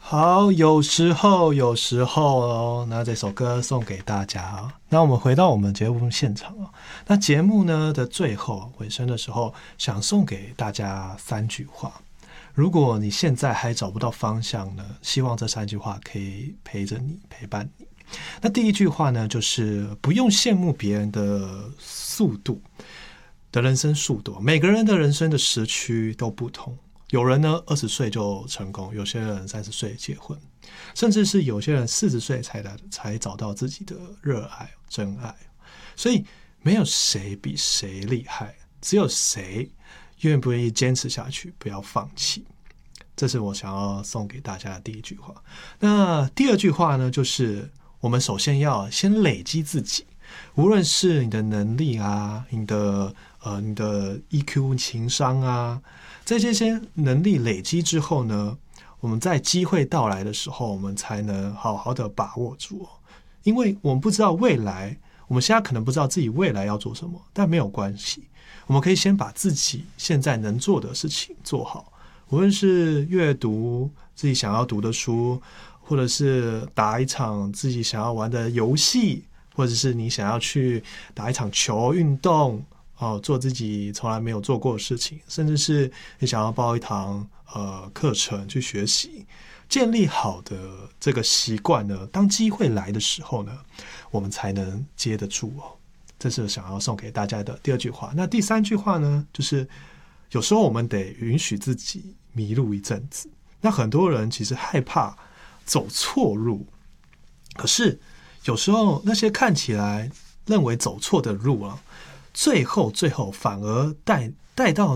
好，有时候哦，那这首歌送给大家啊。那我们回到我们节目现场啊，那节目呢的最后尾声的时候，想送给大家3句话。如果你现在还找不到方向呢，希望这3句话可以陪着你，陪伴你。那第一句话呢，就是不用羡慕别人的速度的人生速度，每个人的人生的时区都不同。有人呢20岁就成功，有些人30岁结婚，甚至是有些人40岁才找到自己的热爱、真爱。所以没有谁比谁厉害，只有谁愿不愿意坚持下去，不要放弃。这是我想要送给大家的第一句话。那第二句话呢，就是我们首先要先累积自己，无论是你的能力啊，你的EQ 情商啊，在这些能力累积之后呢，我们在机会到来的时候，我们才能好好的把握住。因为我们不知道未来，我们现在可能不知道自己未来要做什么，但没有关系，我们可以先把自己现在能做的事情做好，无论是阅读自己想要读的书，或者是打一场自己想要玩的游戏，或者是你想要去打一场球运动，做自己从来没有做过的事情，甚至是你想要报一堂课程去学习，建立好的这个习惯呢，当机会来的时候呢，我们才能接得住哦。这是想要送给大家的第二句话。那第3句话呢，就是有时候我们得允许自己迷路一阵子。那很多人其实害怕走错路，可是有时候那些看起来认为走错的路啊，最后反而带到